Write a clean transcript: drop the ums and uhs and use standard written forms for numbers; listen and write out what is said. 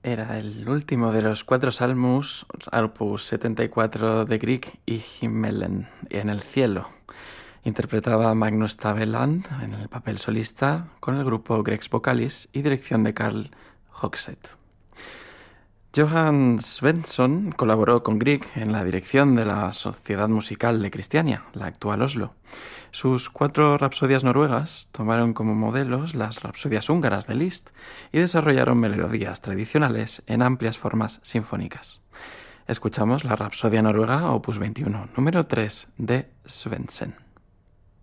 Era el último de los 4 salmos, opus 74 de Grieg y Himmelen, en el cielo. Interpretaba a Magnus Taveland en el papel solista con el grupo Grex Vocalis y dirección de Carl Hoxet. Johan Svensson colaboró con Grieg en la dirección de la Sociedad Musical de Cristiania, la actual Oslo. Sus 4 rapsodias noruegas tomaron como modelos las rapsodias húngaras de Liszt y desarrollaron melodías tradicionales en amplias formas sinfónicas. Escuchamos la Rapsodia noruega opus 21, número 3 de Svendsen.